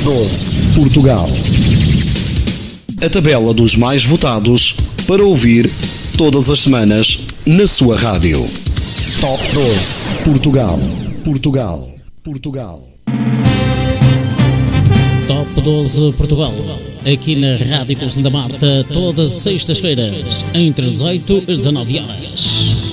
12 Portugal. A tabela dos mais votados para ouvir todas as semanas na sua rádio. Top 12 Portugal. Portugal. Portugal. Top 12 Portugal. Aqui na Rádio Santa Marta, todas as sextas-feiras, entre 18 e 19 horas.